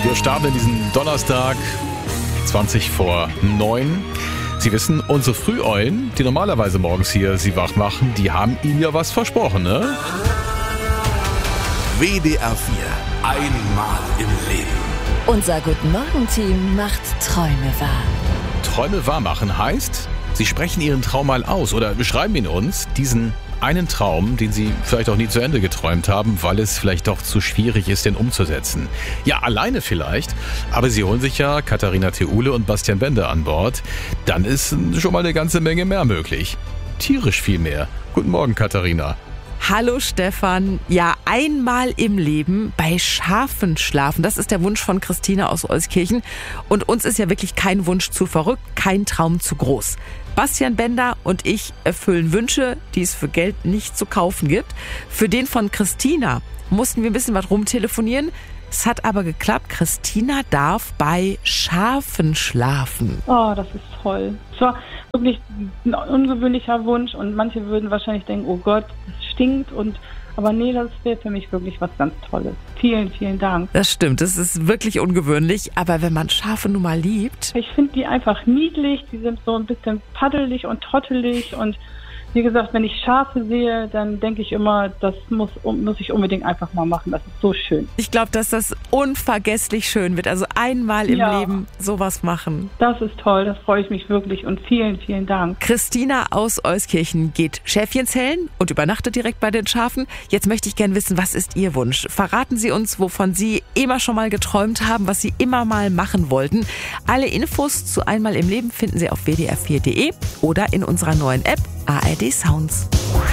Wir starten in diesen Donnerstag, 20 vor 9. Sie wissen, unsere Früheulen, die normalerweise morgens hier Sie wach machen, die haben Ihnen ja was versprochen, ne? WDR 4. Einmal im Leben. Unser Guten-Morgen-Team macht Träume wahr. Träume wahr machen heißt, Sie sprechen Ihren Traum mal aus oder beschreiben ihn uns, diesen einen Traum, den Sie vielleicht auch nie zu Ende geträumt haben, weil es vielleicht doch zu schwierig ist, den umzusetzen. Ja, alleine vielleicht, aber Sie holen sich ja Katharina Theule und Bastian Bender an Bord. Dann ist schon mal eine ganze Menge mehr möglich. Tierisch viel mehr. Guten Morgen, Katharina. Hallo Stefan. Ja, einmal im Leben bei Schafen schlafen. Das ist der Wunsch von Christina aus Euskirchen. Und uns ist ja wirklich kein Wunsch zu verrückt, kein Traum zu groß. Bastian Bender und ich erfüllen Wünsche, die es für Geld nicht zu kaufen gibt. Für den von Christina mussten wir ein bisschen was rumtelefonieren. Es hat aber geklappt. Christina darf bei Schafen schlafen. Oh, das ist toll. Es war wirklich ein ungewöhnlicher Wunsch und manche würden wahrscheinlich denken, oh Gott, das stinkt. Aber nee, das wäre für mich wirklich was ganz Tolles. Vielen, vielen Dank. Das stimmt, das ist wirklich ungewöhnlich. Aber wenn man Schafe nun mal liebt... Ich finde die einfach niedlich. Die sind so ein bisschen paddelig und trottelig und wie gesagt, wenn ich Schafe sehe, dann denke ich immer, das muss ich unbedingt einfach mal machen. Das ist so schön. Ich glaube, dass das unvergesslich schön wird. Also einmal im Leben sowas machen. Das ist toll, das freue ich mich wirklich und vielen, vielen Dank. Christina aus Euskirchen geht Schäfchen zählen und übernachtet direkt bei den Schafen. Jetzt möchte ich gerne wissen, was ist Ihr Wunsch? Verraten Sie uns, wovon Sie immer schon mal geträumt haben, was Sie immer mal machen wollten. Alle Infos zu Einmal im Leben finden Sie auf wdr4.de oder in unserer neuen App ARD Sounds.